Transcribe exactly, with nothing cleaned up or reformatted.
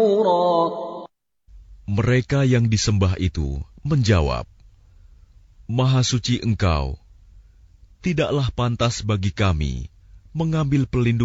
Mereka yang disembah itu menjawab, Maha suci Engkau, tidaklah pantas bagi kami mengambil pelindung